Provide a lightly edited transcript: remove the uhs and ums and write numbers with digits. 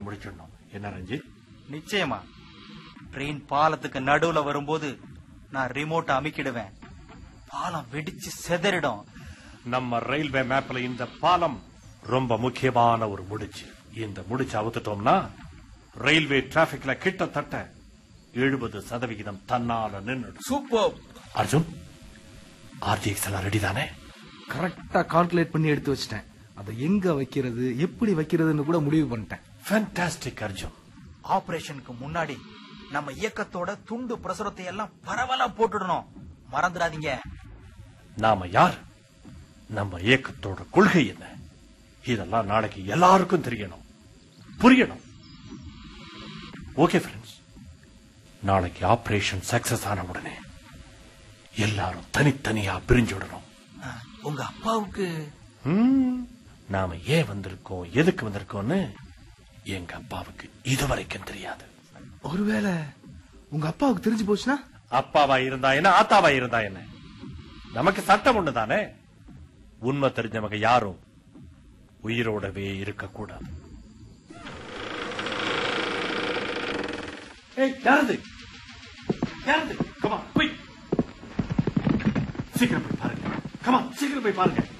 முடிச்சிடணும். என்ன ரஞ்சித்? நிச்சயமா. ட்ரெயின் பாலத்துக்கு நடுவுல வரும்போது நான் ரிமோட் அமுக்கிடுவேன். பாலம் வெடிச்சு செதறிடும். நம்ம ரயில்வே மேப்ல இந்த பாலம் ரொம்ப முக்கியமான ஒரு முடிச்சு. இந்த முடிச்சு அவுத்துட்டோம்னா ரயில்வே டிராபிக்ல கிட்டத்தட்ட 70% தன்னால நின்று. சூப்பர். அர்ஜுன், ஆர்ஜிஎக்ஸ் எல்லாம் ரெடி தானே? கரெக்டா கால்குலேட் பண்ணி எடுத்து வச்சிட்டேன். அதை எங்க வைக்கிறது, எப்படி வைக்கிறதுன்னு கூட முடிவு பண்ணிட்டேன். ஃபேண்டாஸ்டிக் அர்ஜுன். ஆபரேஷனுக்கு முன்னாடி நம்ம இயக்கத்தோட துண்டு பிரசுரத்தை எல்லாம் பரவலா போட்டுடணும். மறந்துடாதீங்க. நாம யார், நம்ம இயக்கத்தோட கொள்கை என்ன, இதெல்லாம் நாளைக்கு எல்லாருக்கும் தெரியணும், புரியணும். ஓகே ஃப்ரெண்ட்ஸ், நாளைக்கு ஆபரேஷன் சக்சஸ் ஆன உடனே எல்லாரும் தனித்தனியா பிரிஞ்சு விடணும். உங்க அப்பாவுக்கு நாம ஏன் வந்திருக்கோம், எதுக்கு வந்திருக்கோம்னு எங்க அப்பாவுக்கு இதுவரைக்கும் தெரியாது. ஒருவேளை உங்க அப்பாவுக்கு தெரிஞ்சு போச்சுன்னா? அப்பாவா இருந்தா என்ன, ஆத்தாவா இருந்தா என்ன, நமக்கு சட்டம் ஒண்ணுதானே. உண்மை தெரிஞ்சவங்க யாரும் உயிரோடவே இருக்க கூடாது. யாரது? கமா போய் சீக்கிரம் போய் பாருங்க. கமா சீக்கிரம் போய் பாருங்க.